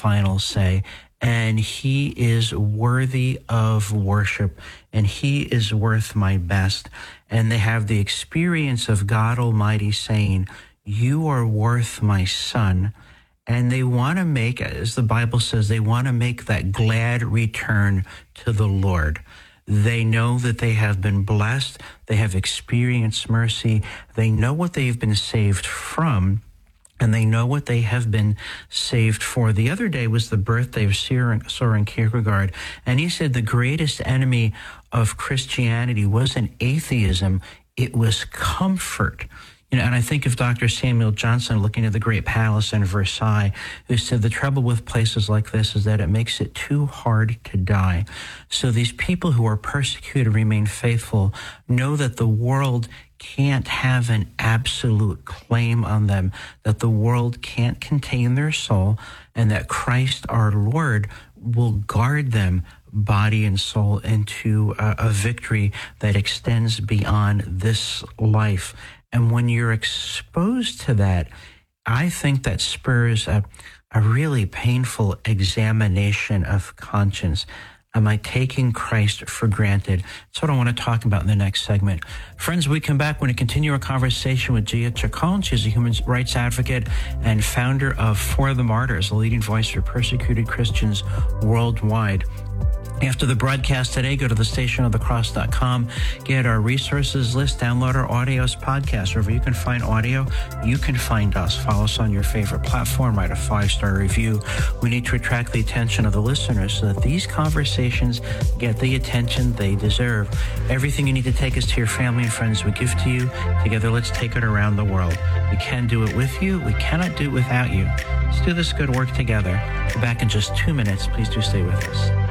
final say, and he is worthy of worship, and he is worth my best. And they have the experience of God Almighty saying, you are worth my son. And they want to make, as the Bible says, they want to make that glad return to the Lord. They know that they have been blessed. They have experienced mercy. They know what they've been saved from, and they know what they have been saved for. The other day was the birthday of Soren Kierkegaard, and he said the greatest enemy of Christianity wasn't atheism, it was comfort. And I think of Dr. Samuel Johnson looking at the Great Palace in Versailles, who said the trouble with places like this is that it makes it too hard to die. So these people who are persecuted remain faithful, know that the world can't have an absolute claim on them, that the world can't contain their soul, and that Christ our Lord will guard them body and soul into a victory that extends beyond this life. And when you're exposed to that, I think that spurs a really painful examination of conscience. Am I taking Christ for granted? That's what I want to talk about in the next segment. Friends, when we come back, we're going to continue our conversation with Gia Chacon. She's a human rights advocate and founder of For the Martyrs, a leading voice for persecuted Christians worldwide. After the broadcast today, go to thestationofthecross.com, get our resources list, download our audios podcast. Wherever you can find audio, you can find us. Follow us on your favorite platform, write a 5-star review. We need to attract the attention of the listeners so that these conversations get the attention they deserve. Everything you need to take us to your family and friends we give to you. Together, let's take it around the world. We can do it with you. We cannot do it without you. Let's do this good work together. We're back in just 2 minutes. Please do stay with us.